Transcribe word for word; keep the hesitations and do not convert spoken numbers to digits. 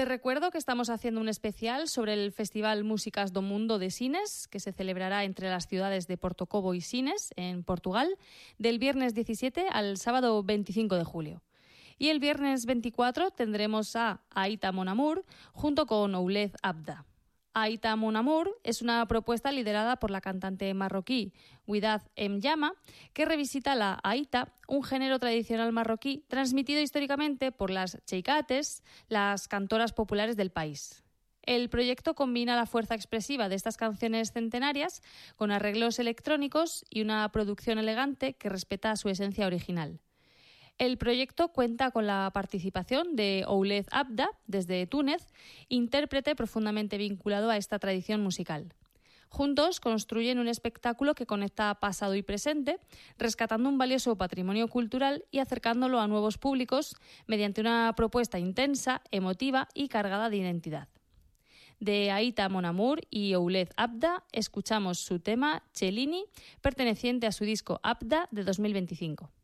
Te recuerdo que estamos haciendo un especial sobre el Festival Músicas do Mundo de Sines, que se celebrará entre las ciudades de Porto-Covo y Sines, en Portugal, del viernes diecisiete al sábado veinticinco de julio. Y el viernes veinticuatro tendremos a Aïta Mon Amour junto con Ouled Abda. Aïta Mon Amour es una propuesta liderada por la cantante marroquí Widad M'Yama, que revisita la Aïta, un género tradicional marroquí transmitido históricamente por las cheikates, las cantoras populares del país. El proyecto combina la fuerza expresiva de estas canciones centenarias con arreglos electrónicos y una producción elegante que respeta su esencia original. El proyecto cuenta con la participación de Ouled Abda, desde Túnez, intérprete profundamente vinculado a esta tradición musical. Juntos construyen un espectáculo que conecta pasado y presente, rescatando un valioso patrimonio cultural y acercándolo a nuevos públicos mediante una propuesta intensa, emotiva y cargada de identidad. De Aïta Mon Amour y Ouled Abda escuchamos su tema Cellini, perteneciente a su disco Abda de dos mil veinticinco.